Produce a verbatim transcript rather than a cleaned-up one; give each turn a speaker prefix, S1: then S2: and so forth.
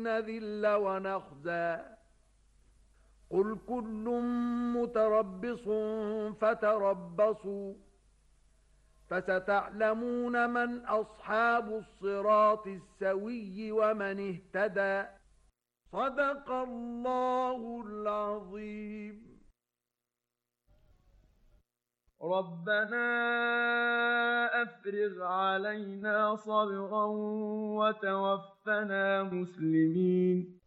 S1: نذل ونخزى قل كل متربص فتربصوا فستعلمون من أصحاب الصراط السوي ومن اهتدى. صدق الله العظيم.
S2: ربنا أفرغ علينا صبرا وتوفنا مسلمين.